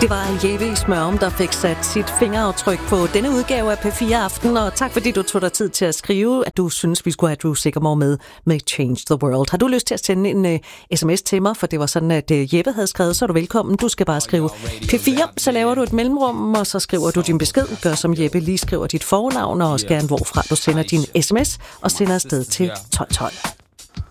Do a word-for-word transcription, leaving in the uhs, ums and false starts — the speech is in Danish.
Det var Jeppe i Smørum, der fik sat sit fingeraftryk på denne udgave af P fire Aften, og tak fordi du tog dig tid til at skrive, at du synes, vi skulle have Drew Sigamore med med Change the World. Har du lyst til at sende en uh, sms til mig, for det var sådan, at uh, Jeppe havde skrevet, så er du velkommen. Du skal bare skrive P fire, så laver du et mellemrum, og så skriver du din besked. Gør som Jeppe, lige skriver dit fornavn, og også gerne hvorfra du sender din sms, og sender afsted til tolv tolv.